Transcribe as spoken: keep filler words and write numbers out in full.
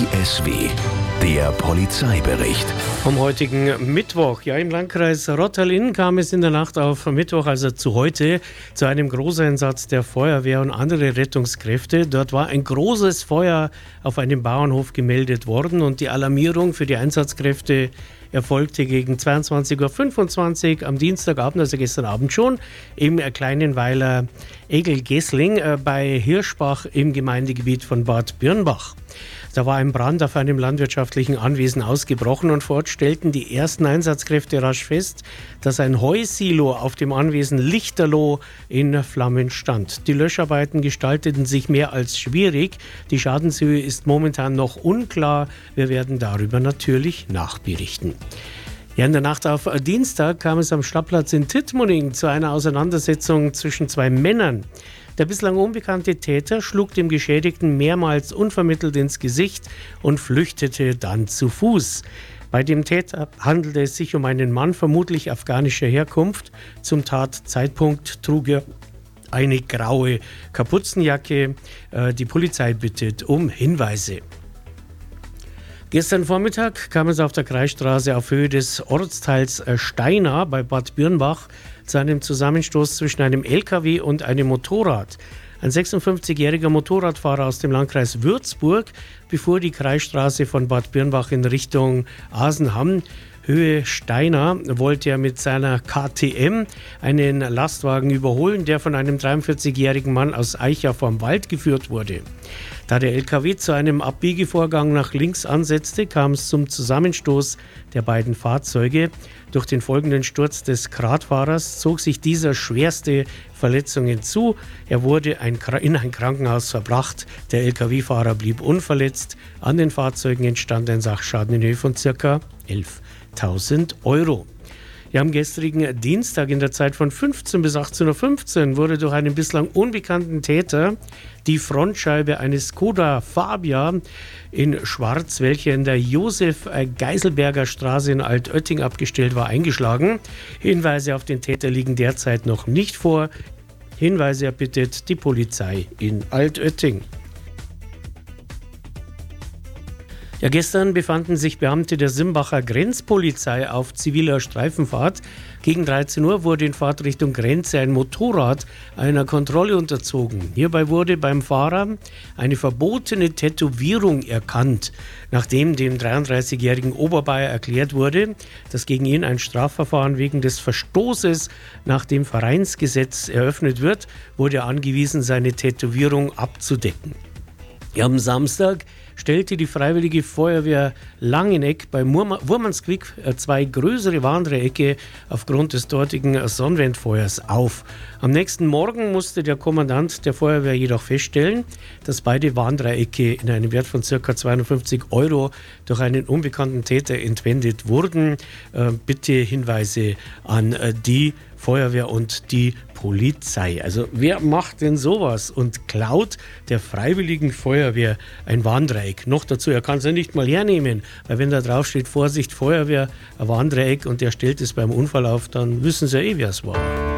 I S W, der Polizeibericht. Vom heutigen Mittwoch. Ja, im Landkreis Rottal-Inn kam es in der Nacht auf Mittwoch, also zu heute, zu einem Großeinsatz der Feuerwehr und andere Rettungskräfte. Dort war ein großes Feuer auf einem Bauernhof gemeldet worden und die Alarmierung für die Einsatzkräfte erfolgte gegen zweiundzwanzig Uhr fünfundzwanzig am Dienstagabend, also gestern Abend schon, im kleinen Weiler Egel-Gessling äh, bei Hirschbach im Gemeindegebiet von Bad Birnbach. Da war ein Brand auf einem landwirtschaftlichen Anwesen ausgebrochen und vor Ort stellten die ersten Einsatzkräfte rasch fest, dass ein Heusilo auf dem Anwesen Lichterloh in Flammen stand. Die Löscharbeiten gestalteten sich mehr als schwierig. Die Schadenshöhe ist momentan noch unklar. Wir werden darüber natürlich nachberichten. Ja, in der Nacht auf Dienstag kam es am Stadtplatz in Tittmoning zu einer Auseinandersetzung zwischen zwei Männern. Der bislang unbekannte Täter schlug dem Geschädigten mehrmals unvermittelt ins Gesicht und flüchtete dann zu Fuß. Bei dem Täter handelte es sich um einen Mann vermutlich afghanischer Herkunft. Zum Tatzeitpunkt trug er eine graue Kapuzenjacke. Die Polizei bittet um Hinweise. Gestern Vormittag kam es auf der Kreisstraße auf Höhe des Ortsteils Steinau bei Bad Birnbach zu einem Zusammenstoß zwischen einem L K W und einem Motorrad. Ein sechsundfünfzigjähriger Motorradfahrer aus dem Landkreis Würzburg befuhr die Kreisstraße von Bad Birnbach in Richtung Asenham. Höhe Steinau wollte er mit seiner K T M einen Lastwagen überholen, der von einem dreiundvierzigjährigen Mann aus Eichach vom Wald geführt wurde. Da der L K W zu einem Abbiegevorgang nach links ansetzte, kam es zum Zusammenstoß der beiden Fahrzeuge. Durch den folgenden Sturz des Radfahrers zog sich dieser schwerste Verletzungen zu. Er wurde in ein Krankenhaus verbracht. Der L K W-Fahrer blieb unverletzt. An den Fahrzeugen entstand ein Sachschaden in Höhe von ca. elftausend Euro. Ja, am gestrigen Dienstag in der Zeit von fünfzehn bis achtzehn Uhr fünfzehn wurde durch einen bislang unbekannten Täter die Frontscheibe eines Skoda Fabia in Schwarz, welche in der Josef-Geiselberger Straße in Altötting abgestellt war, eingeschlagen. Hinweise auf den Täter liegen derzeit noch nicht vor. Hinweise erbittet die Polizei in Altötting. Ja, gestern befanden sich Beamte der Simbacher Grenzpolizei auf ziviler Streifenfahrt. Gegen dreizehn Uhr wurde in Fahrtrichtung Grenze ein Motorrad einer Kontrolle unterzogen. Hierbei wurde beim Fahrer eine verbotene Tätowierung erkannt. Nachdem dem dreiunddreißigjährigen Oberbayer erklärt wurde, dass gegen ihn ein Strafverfahren wegen des Verstoßes nach dem Vereinsgesetz eröffnet wird, wurde er angewiesen, seine Tätowierung abzudecken. Ja, am Samstag stellte die Freiwillige Feuerwehr Langeneck bei Wurmansquick zwei größere Warndreiecke aufgrund des dortigen Sonnenwendfeuers auf. Am nächsten Morgen musste der Kommandant der Feuerwehr jedoch feststellen, dass beide Warndreiecke in einem Wert von ca. zweihundertfünfzig Euro durch einen unbekannten Täter entwendet wurden. Äh, bitte Hinweise an äh, die Feuerwehr und die Polizei. Also wer macht denn sowas und klaut der Freiwilligen Feuerwehr ein Warndreieck? Noch dazu, er kann es ja nicht mal hernehmen, weil wenn da drauf steht, Vorsicht, Feuerwehr, ein Warndreieck und der stellt es beim Unfall auf, dann wissen sie ja eh, wer es war.